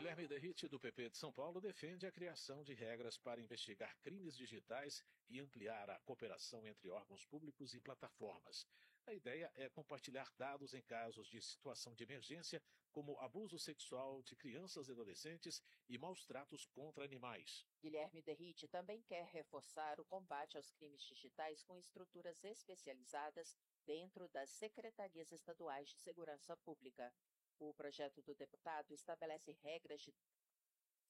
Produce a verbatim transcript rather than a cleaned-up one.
Guilherme Derrite, do P P de São Paulo, defende a criação de regras para investigar crimes digitais e ampliar a cooperação entre órgãos públicos e plataformas. A ideia é compartilhar dados em casos de situação de emergência, como abuso sexual de crianças e adolescentes e maus tratos contra animais. Guilherme Derrite também quer reforçar o combate aos crimes digitais com estruturas especializadas dentro das secretarias estaduais de segurança pública. O projeto do deputado estabelece regras de